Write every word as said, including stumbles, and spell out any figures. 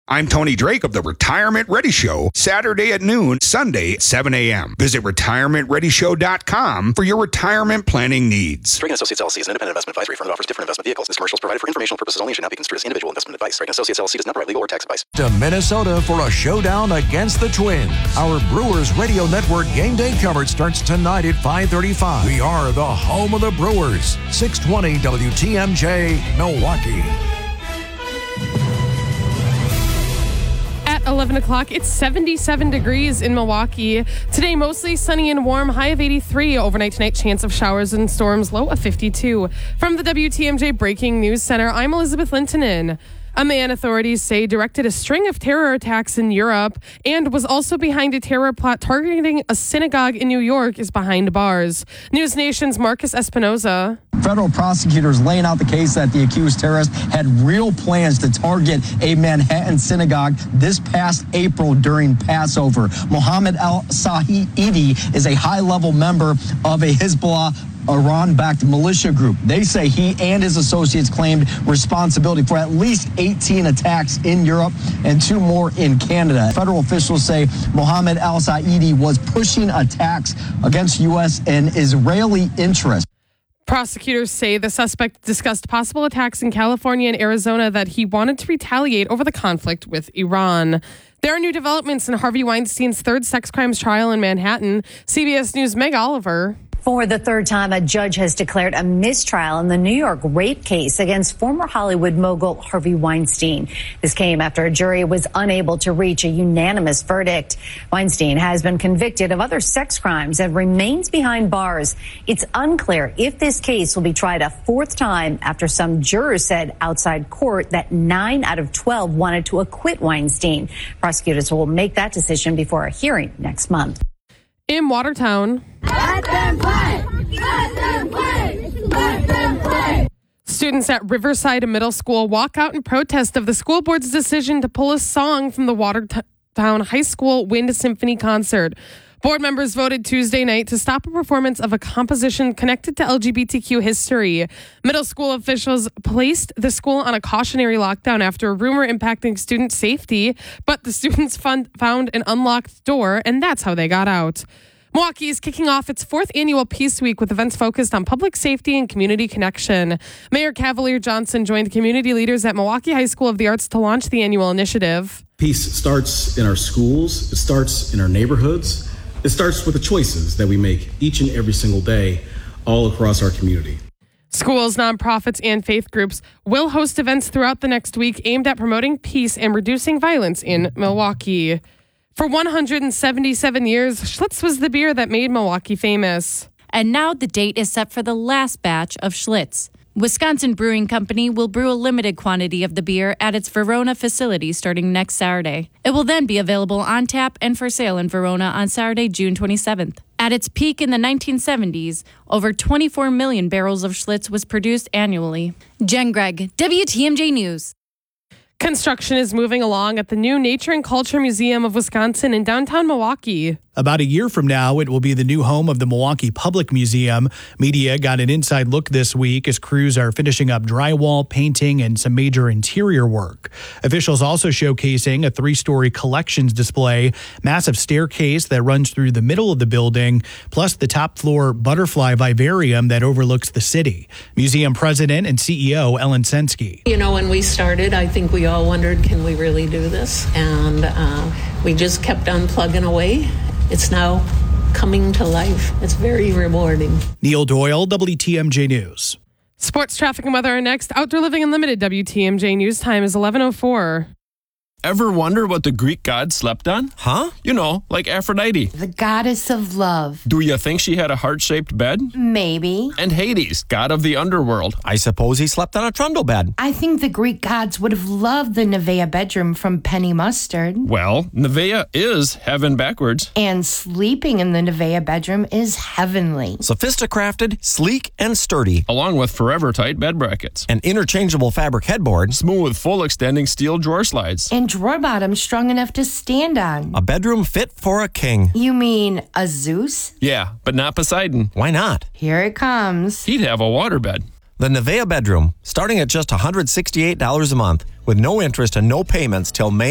I'm Tony Drake of the Retirement Ready Show, Saturday at noon, Sunday at seven a.m. Visit retirement ready show dot com for your retirement planning needs. Drake and Associates L L C is an independent investment advisory firm that offers different investment vehicles. This commercial is provided for informational purposes only and should not be construed as individual investment advice. Drake and Associates L L C does not provide legal or tax advice. To Minnesota for a showdown against the Twins. Our Brewers Radio Network game day coverage starts tonight at five thirty-five. We are the home of the Brewers. six twenty W T M J, Milwaukee. eleven o'clock. It's seventy-seven degrees in Milwaukee. Today, mostly sunny and warm, high of eighty-three. Overnight tonight, chance of showers and storms, low of fifty-two. From the W T M J Breaking News Center, I'm Elizabeth Lintonen. A man authorities say directed a string of terror attacks in Europe and was also behind a terror plot targeting a synagogue in New York is behind bars. News Nation's Marcus Espinoza. Federal prosecutors laying out the case that the accused terrorist had real plans to target a Manhattan synagogue this past April during Passover. Mohammed al-Sa'idi is a high-level member of a Hezbollah Iran-backed militia group. They say he and his associates claimed responsibility for at least eighteen attacks in Europe and two more in Canada. Federal officials say Mohammed al-Sa'idi was pushing attacks against U S and Israeli interests. Prosecutors say the suspect discussed possible attacks in California and Arizona that he wanted to retaliate over the conflict with Iran. There are new developments in Harvey Weinstein's third sex crimes trial in Manhattan. C B S News' Meg Oliver. For the third time, a judge has declared a mistrial in the New York rape case against former Hollywood mogul Harvey Weinstein. This came after a jury was unable to reach a unanimous verdict. Weinstein has been convicted of other sex crimes and remains behind bars. It's unclear if this case will be tried a fourth time after some jurors said outside court that nine out of twelve wanted to acquit Weinstein. Prosecutors will make that decision before a hearing next month. In Watertown, let them play! Let them play! Let them play! Students at Riverside Middle School walk out in protest of the school board's decision to pull a song from the Watertown High School Wind Symphony concert. Board members voted Tuesday night to stop a performance of a composition connected to L G B T Q history. Middle school officials placed the school on a cautionary lockdown after a rumor impacting student safety, but the students fund, found an unlocked door, and that's how they got out. Milwaukee is kicking off its fourth annual Peace Week with events focused on public safety and community connection. Mayor Cavalier Johnson joined community leaders at Milwaukee High School of the Arts to launch the annual initiative. Peace starts in our schools. It starts in our neighborhoods. It starts with the choices that we make each and every single day all across our community. Schools, nonprofits, and faith groups will host events throughout the next week aimed at promoting peace and reducing violence in Milwaukee. For one hundred seventy-seven years, Schlitz was the beer that made Milwaukee famous. And now the date is set for the last batch of Schlitz. Wisconsin Brewing Company will brew a limited quantity of the beer at its Verona facility starting next Saturday. It will then be available on tap and for sale in Verona on Saturday, June twenty-seventh. At its peak in the nineteen seventies, over twenty-four million barrels of Schlitz was produced annually. Jen Gregg, W T M J News. Construction is moving along at the new Nature and Culture Museum of Wisconsin in downtown Milwaukee. About a year from now, it will be the new home of the Milwaukee Public Museum. Media got an inside look this week as crews are finishing up drywall, painting, and some major interior work. Officials also showcasing a three-story collections display, massive staircase that runs through the middle of the building, plus the top-floor butterfly vivarium that overlooks the city. Museum president and C E O Ellen Sensky. You know, when we started, I think we all wondered, can we really do this? And uh, we just kept on plugging away. It's now coming to life. It's very rewarding. Neil Doyle, W T M J News. Sports, traffic, and weather are next. Outdoor Living Unlimited W T M J News time is eleven oh four. Ever wonder what the Greek god slept on? Huh? You know, like Aphrodite. The goddess of love. Do you think she had a heart-shaped bed? Maybe. And Hades, god of the underworld. I suppose he slept on a trundle bed. I think the Greek gods would have loved the Nevaeh bedroom from Penny Mustard. Well, Nevaeh is heaven backwards. And sleeping in the Nevaeh bedroom is heavenly. Sophisticrafted, sleek, and sturdy. Along with forever tight bed brackets. An interchangeable fabric headboard. Smooth, full extending steel drawer slides. And drawer bottoms strong enough to stand on. A bedroom fit for a king. You mean a Zeus? Yeah, but not Poseidon. Why not? Here it comes. He'd have a waterbed. The Nevaeh bedroom, starting at just one hundred sixty-eight dollars a month, with no interest and no payments till May.